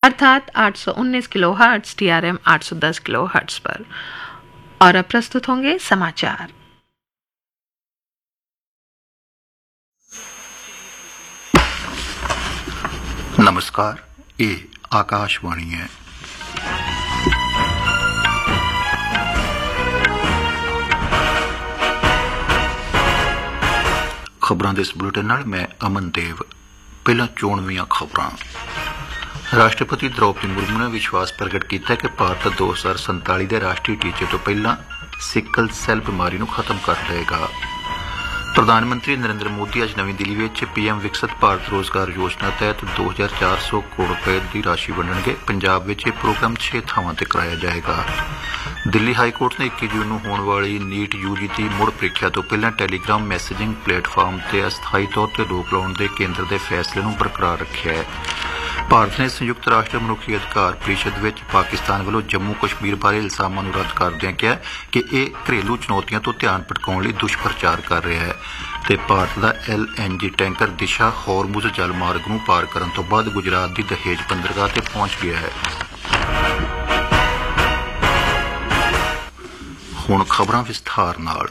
अर्थात 819 kilohertz TRM 810 kilohertz पर। और अब प्रस्तुत होंगे समाचार। नमस्कार, ये आकाशवाणी है। खबरां दे इस बुलेटिन नाल मैं अमन देव। पहला चोणवीं खबरां। राष्ट्रपति द्रौपदी मुर्मू ने विश्वास प्रगट किया कि भारत 2047 के राष्ट्रीय टीचे तो पहला सिकल सैल बीमारी को खत्म कर देगा। प्रधानमंत्री नरेंद्र मोदी अज नवी दिल्ली में PM विकसित भारत रोजगार योजना तहत 2400 करोड़ रुपए की राशि वंडणगे। पंजाब में यह प्रोग्राम 6 थावां ते कराया जाएगा। दिल्ली हाईकोर्ट ने 21 जून को होने वाली नीट UG की मुड़ प्रीख्या तो पहला टैलीग्राम मैसेजिंग प्लेटफार्म से अस्थाई तौर पर रोक लाने के केंद्र के फैसले को बरकरार रखा है। भारत ने संयुक्त राष्ट्र मनुखी अधिकार परिषद में पाकिस्तान वालों जम्मू कश्मीर बारे इल्जामां नूं रद्द करदिआं कहा कि यह घरेलू चुनौतियों तो ध्यान भटकाउण लई दुष्प्रचार कर रहा है ते भारत का LNG टैंकर दिशा हॉर्मुज जलमार्ग नूं पार करन तो बाद गुजरात की दहेज बंदरगाह ते पहुंच गया है। हुण खबरां विस्तार नाल।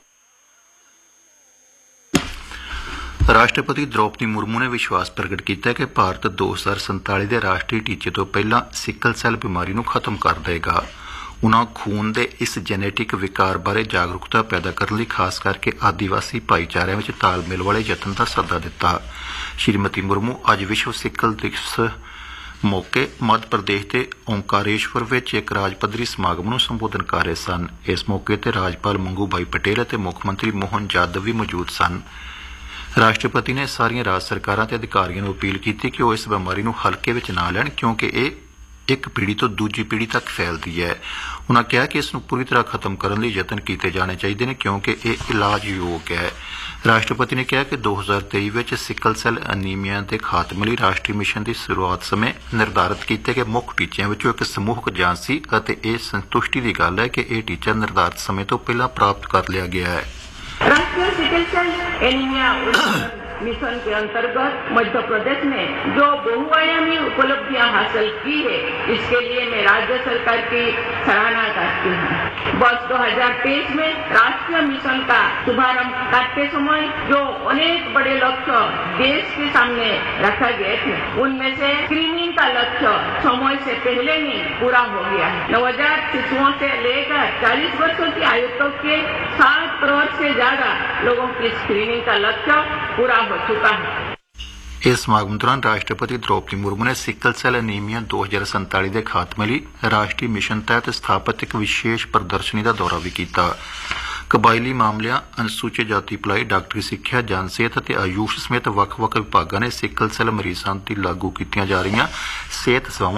राष्ट्रपति द्रौपदी मुर्मू ने विश्वास प्रगट किया कि भारत 2047 के राष्ट्रीय टीचे तो पहला सिकल सैल बीमारी को खत्म कर देगा। उन्होंने खून के इस जेनेटिक विकार बारे जागरूकता पैदा करने खास करके आदिवासी भाईचारे में तालमेल वाले यत्न का सद्दा दिता। श्रीमती मुर्मू अज विश्व सिकल दिवस मौके मध्य प्रदेश के ओंकारेश्वर में एक राज पद्धरी समागम को संबोधन कर रहे सन। इस मौके पर राज्यपाल मंगू भाई पटेल और मुख्यमंत्री मोहन यादव भी मौजूद सन। राष्ट्रपति ने सारिया राज सरकारों के अधिकारियों को अपील की कि वह इस बीमारी को हल्के में ना लैन क्योंकि यह एक पीढ़ी तो दूजी पीढ़ी तक फैलती है। उन्होंने कहा कि इसनूं पूरी तरह खत्म करने लई यतन किए जाने चाहिए क्योंकि यह इलाज योग है। राष्ट्रपति ने कहा कि 2023 में सिकल सैल अनीमिया के खात्मे लई राष्ट्रीय मिशन की शुरुआत समय निर्धारित किए गए मुख्य टीचिਆਂ ਵਿੱਚੋਂ एक समूहक जांच सी ਅਤੇ ਇਹ संतुष्टि की गल है कि यह टीचा निर्धारित समय तो पहला प्राप्त कर लिया गया है। राष्ट्रीय सिकल सेल एनीमिया मिशन के अंतर्गत मध्य प्रदेश ने जो बहुआयामी उपलब्धियां हासिल की है, इसके लिए मैं राज्य सरकार की सराहना करती हूँ। वर्ष 2023 में राष्ट्रीय मिशन का शुभारंभ करते समय जो अनेक बड़े लक्ष्य देश के सामने रखा गए थे, उनमें से स्क्रीनिंग का लक्ष्य समय से पहले ही पूरा हो गया है। नवजात शिशुओं से लेकर 40 वर्षों की आयु तक के 7 करोड़ से ज्यादा लोगों की स्क्रीनिंग का लक्ष्य पूरा हो चुका है। इस समागम दौरान राष्ट्रपति द्रौपदी मुर्मू ने सिकल सैल अनीमिया 2047 के खात्मे लई राष्ट्रीय मिशन तहत स्थापित एक विशेष प्रदर्शनी का दौरा भी किया। कबायली मामलिਆਂ, अनुसूचित जाति भलाई, डॉक्टरी सिक्ख्या, जन सेहत ਅਤੇ आयुष समेत ਵੱਖ-ਵੱਖ विभागों ने सिकल सैल मरीजों की लागू कीतियां जा रही सेहत सेवावां